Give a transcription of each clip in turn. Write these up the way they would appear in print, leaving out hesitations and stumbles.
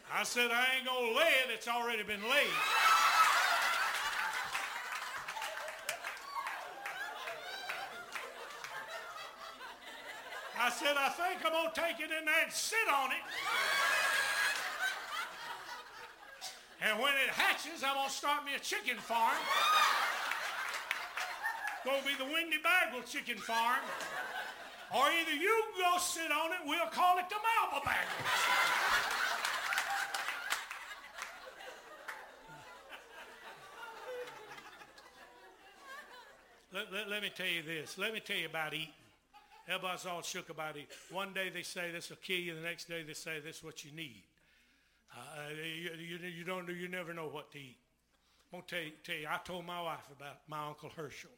I said, I ain't gonna lay it. It's already been laid. I said, I think I'm gonna take it in there and sit on it. And when it hatches, I'm gonna start me a chicken farm. Gonna be the Windy Bagwell chicken farm. Or either you go sit on it, we'll call it the Malva Bagwell. Let me tell you this. Let me tell you about eating. Everybody's all shook about it. One day they say this will kill you. The next day they say this is what you need. You never know what to eat. I'm going to tell you, I told my wife about my Uncle Herschel.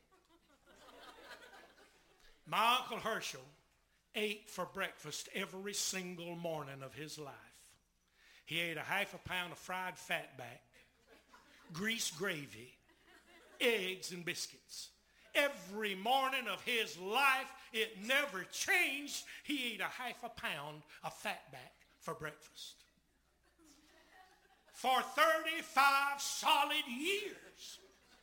My Uncle Herschel ate for breakfast every single morning of his life. He ate a half a pound of fried fatback, greased gravy, eggs, and biscuits. Every morning of his life, it never changed. He ate a half a pound of fatback for breakfast. For 35 solid years,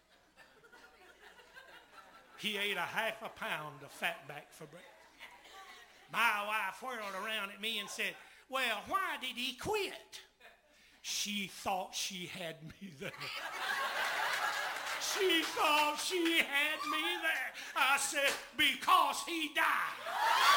he ate a half a pound of fatback for breakfast. My wife whirled around at me and said, well, why did he quit? She thought she had me there. She thought she had me there. I said, because he died.